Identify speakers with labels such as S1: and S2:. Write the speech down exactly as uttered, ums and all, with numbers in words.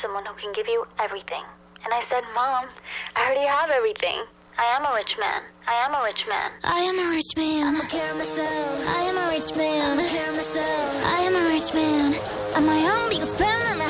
S1: someone who can give you everything. And I said, Mom, I already have everything. I am a rich man. I am a rich man.
S2: I am a rich man. I'm a care of myself. I am a rich man. I'm a care of myself. I am a rich man. I'm my own biggest fan.